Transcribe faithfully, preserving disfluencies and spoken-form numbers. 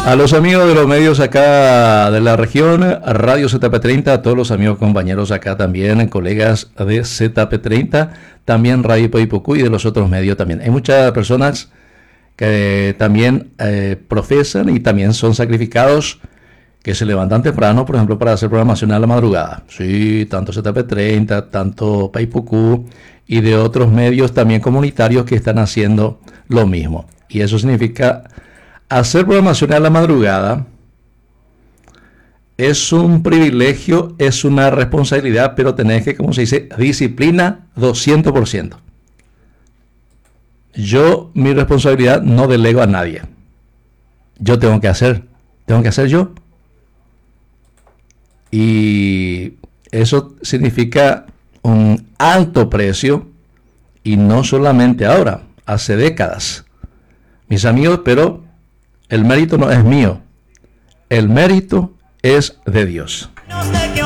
A los amigos de los medios acá de la región, Radio Z P treinta, a todos los amigos compañeros acá también, colegas de Z P treinta, también Radio Poipucú y de los otros medios también. Hay muchas personas que también eh, profesan y también son sacrificados, que se levantan temprano, por ejemplo, para hacer programación a la madrugada. Sí, tanto Z P treinta, tanto Poipucú y de otros medios también comunitarios que están haciendo lo mismo. Y eso significa hacer programación a la madrugada. Es un privilegio, es una responsabilidad, pero tenés que, como se dice, disciplina doscientos por ciento. Yo mi responsabilidad no delego a nadie. Yo tengo que hacer, tengo que hacer yo. Y eso significa un alto precio, y no solamente ahora, hace décadas. Mis amigos, pero el mérito no es mío, el mérito es de Dios.